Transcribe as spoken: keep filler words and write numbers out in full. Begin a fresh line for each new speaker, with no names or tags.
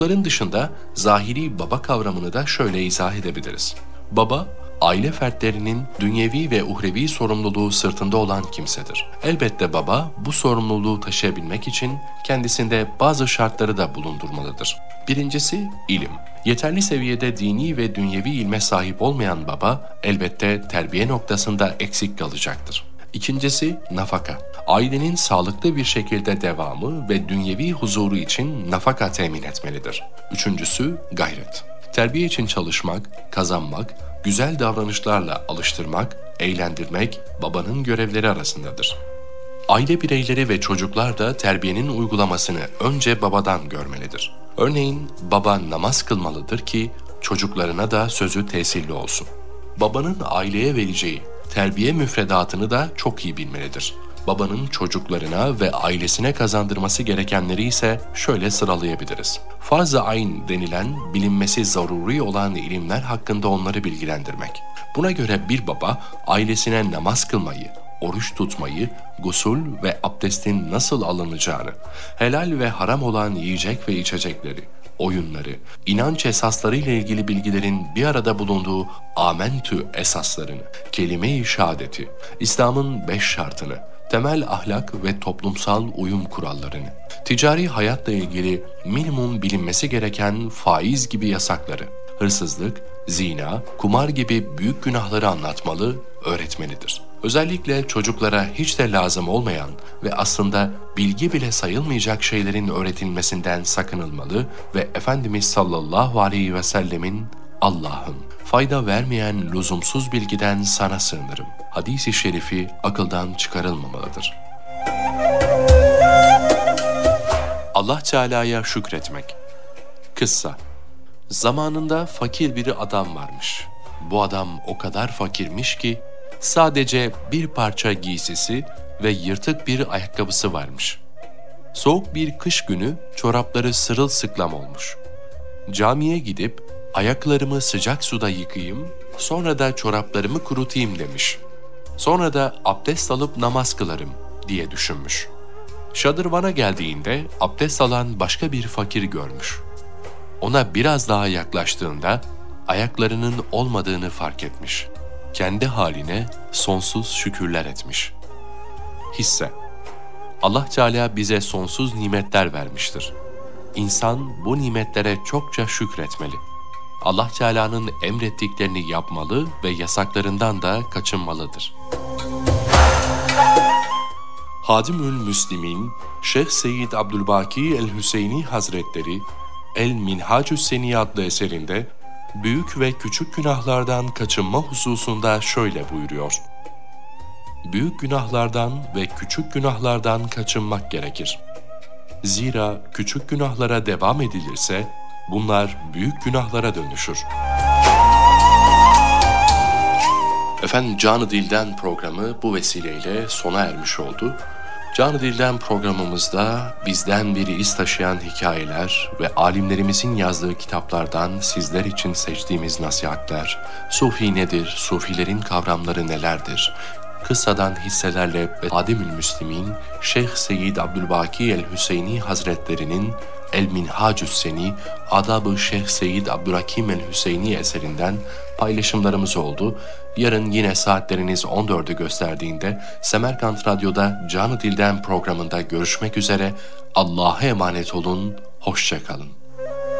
Bunların dışında zahiri baba kavramını da şöyle izah edebiliriz. Baba, aile fertlerinin dünyevi ve uhrevi sorumluluğu sırtında olan kimsedir. Elbette baba bu sorumluluğu taşıyabilmek için kendisinde bazı şartları da bulundurmalıdır. Birincisi ilim. Yeterli seviyede dini ve dünyevi ilme sahip olmayan baba elbette terbiye noktasında eksik kalacaktır. İkincisi nafaka. Ailenin sağlıklı bir şekilde devamı ve dünyevi huzuru için nafaka temin etmelidir. Üçüncüsü gayret. Terbiye için çalışmak, kazanmak, güzel davranışlarla alıştırmak, eğlendirmek babanın görevleri arasındadır. Aile bireyleri ve çocuklar da terbiyenin uygulamasını önce babadan görmelidir. Örneğin baba namaz kılmalıdır ki çocuklarına da sözü tesirli olsun. Babanın aileye vereceği terbiye müfredatını da çok iyi bilmelidir. Babanın çocuklarına ve ailesine kazandırması gerekenleri ise şöyle sıralayabiliriz. Farz-ı ayn denilen bilinmesi zaruri olan ilimler hakkında onları bilgilendirmek. Buna göre bir baba ailesine namaz kılmayı, oruç tutmayı, gusül ve abdestin nasıl alınacağını, helal ve haram olan yiyecek ve içecekleri, oyunları, inanç esasları ile ilgili bilgilerin bir arada bulunduğu amentü esaslarını, kelime-i şehadeti, İslam'ın beş şartını, temel ahlak ve toplumsal uyum kurallarını, ticari hayatla ilgili minimum bilinmesi gereken faiz gibi yasakları, hırsızlık, zina, kumar gibi büyük günahları anlatmalı, öğretmelidir. Özellikle çocuklara hiç de lazım olmayan ve aslında bilgi bile sayılmayacak şeylerin öğretilmesinden sakınılmalı ve Efendimiz sallallahu aleyhi ve sellemin Allah'ım fayda vermeyen lüzumsuz bilgiden sana sığınırım hadis-i şerifi akıldan çıkarılmamalıdır. Allah Teala'ya şükretmek. Kıssa. Zamanında fakir bir adam varmış. Bu adam o kadar fakirmiş ki sadece bir parça giysisi ve yırtık bir ayakkabısı varmış. Soğuk bir kış günü çorapları sırılsıklam olmuş. Camiye gidip ayaklarımı sıcak suda yıkayayım, sonra da çoraplarımı kurutayım demiş. Sonra da abdest alıp namaz kılarım diye düşünmüş. Şadırvana geldiğinde abdest alan başka bir fakir görmüş. Ona biraz daha yaklaştığında ayaklarının olmadığını fark etmiş. Kendi haline sonsuz şükürler etmiş. Hisse. Allah Teala bize sonsuz nimetler vermiştir. İnsan bu nimetlere çokça şükretmeli. Allah Teala'nın emrettiklerini yapmalı ve yasaklarından da kaçınmalıdır. Hadimül Müslimin, Şeyh Seyyid Abdülbaki el-Hüseyni Hazretleri, El-Minhacü Seni adlı eserinde büyük ve küçük günahlardan kaçınma hususunda şöyle buyuruyor. Büyük günahlardan ve küçük günahlardan kaçınmak gerekir. Zira küçük günahlara devam edilirse bunlar büyük günahlara dönüşür. Efendim Canı Dilden programı bu vesileyle sona ermiş oldu. Canı Dilden programımızda bizden bir iz taşıyan hikayeler ve alimlerimizin yazdığı kitaplardan sizler için seçtiğimiz nasihatler, Sufi nedir, Sufilerin kavramları nelerdir, kıssadan hisselerle ve Hadimül Müslimin, Şeyh Seyyid Abdülbaki el-Hüseyni Hazretlerinin El-Minhacü Seni, Adab-ı Şeyh Seyyid Abdülhakim el-Hüseyni eserinden paylaşımlarımız oldu. Yarın yine saatleriniz on dördü gösterdiğinde Semerkant Radyo'da Canı Dilden programında görüşmek üzere. Allah'a emanet olun, hoşça kalın.